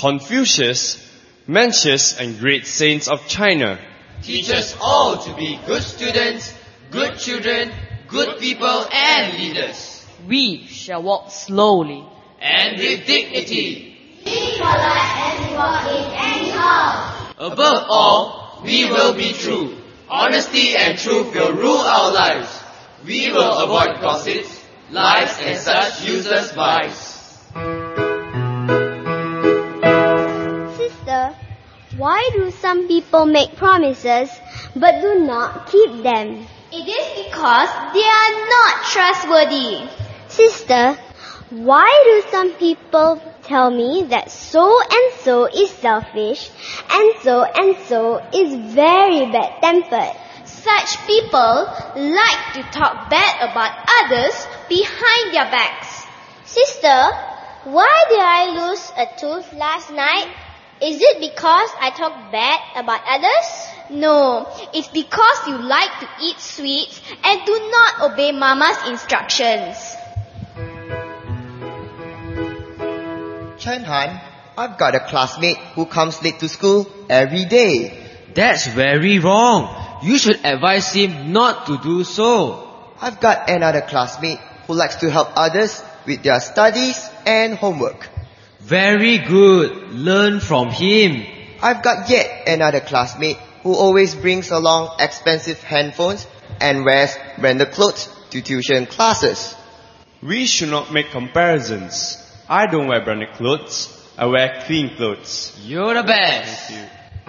Confucius, Mencius, and great saints of China. Teach us all to be good students, good children, good people and leaders. We shall walk slowly And with dignity. Be polite and walk in any hall. Above all, we will be true. Honesty and truth will rule our lives. We will avoid gossips, lies and such useless vice. Sister, why do some people make promises but do not keep them? It is because they are not trustworthy. Sister, why do some people tell me that so and so is selfish and so is very bad-tempered? Such people like to talk bad about others behind their backs. Sister, why did I lose a tooth last night? Is it because I talk bad about others? No, it's because you like to eat sweets and do not obey Mama's instructions. Chen Han, I've got a classmate who comes late to school every day. That's very wrong. You should advise him not to do so. I've got another classmate who likes to help others with their studies and homework. Very good. Learn from him. I've got yet another classmate who always brings along expensive handphones and wears branded clothes to tuition classes. We should not make comparisons. I don't wear branded clothes. I wear clean clothes. You're the best. Thank you.